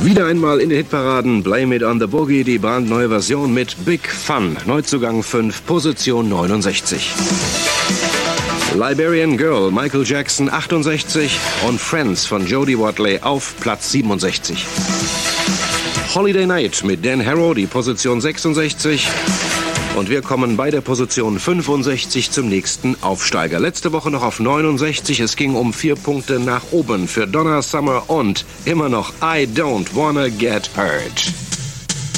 Wieder einmal in den Hitparaden, Blame It on the Boogie, die brandneue Version mit Big Fun. Neuzugang 5, Position 69. Liberian Girl, Michael Jackson 68 und Friends von Jody Watley auf Platz 67. Holiday Night mit Dan Harrow, die Position 66. Und wir kommen bei der Position 65 zum nächsten Aufsteiger. Letzte Woche noch auf 69. Es ging um 4 Punkte nach oben für Donna Summer und immer noch I Don't Wanna Get Hurt.